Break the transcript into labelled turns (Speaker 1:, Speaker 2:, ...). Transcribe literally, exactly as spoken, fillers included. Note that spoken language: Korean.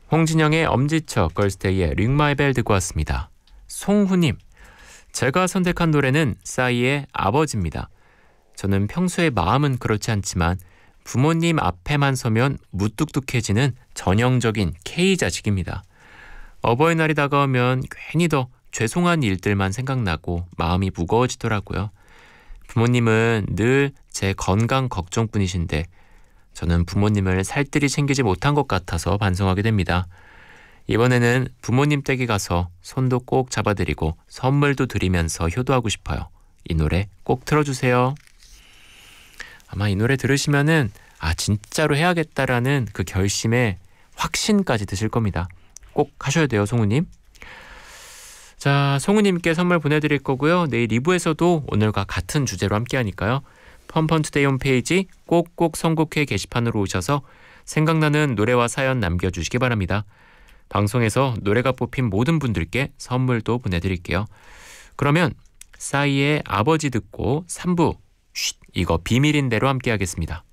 Speaker 1: 홍진영의 엄지척, 걸스데이의 링마이벨 듣고 왔습니다. 송후님, 제가 선택한 노래는 싸이의 아버지입니다. 저는 평소에 마음은 그렇지 않지만 부모님 앞에만 서면 무뚝뚝해지는 전형적인 K자식입니다. 어버이날이 다가오면 괜히 더 죄송한 일들만 생각나고 마음이 무거워지더라고요. 부모님은 늘 제 건강 걱정뿐이신데 저는 부모님을 살뜰히 챙기지 못한 것 같아서 반성하게 됩니다. 이번에는 부모님 댁에 가서 손도 꼭 잡아드리고 선물도 드리면서 효도하고 싶어요. 이 노래 꼭 틀어주세요. 아마 이 노래 들으시면은 아 진짜로 해야겠다라는 그 결심에 확신까지 드실 겁니다. 꼭 하셔야 돼요, 송우님. 자, 송우님께 선물 보내드릴 거고요. 내일 이 부에서도 오늘과 같은 주제로 함께 하니까요. 펀펀투데이 홈페이지 꼭꼭 선곡회 게시판으로 오셔서 생각나는 노래와 사연 남겨주시기 바랍니다. 방송에서 노래가 뽑힌 모든 분들께 선물도 보내드릴게요. 그러면 싸이의 아버지 듣고 삼 부 쉿, 이거 비밀인 대로 함께 하겠습니다.